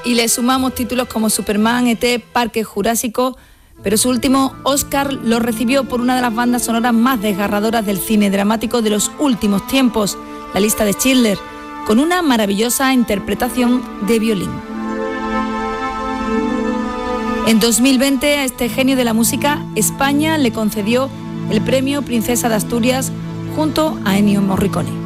y le sumamos títulos como Superman, ET, Parque Jurásico, pero su último Oscar lo recibió por una de las bandas sonoras más desgarradoras del cine dramático de los últimos tiempos, La lista de Schindler, con una maravillosa interpretación de violín. En 2020, a este genio de la música, España le concedió el premio Princesa de Asturias junto a Ennio Morricone.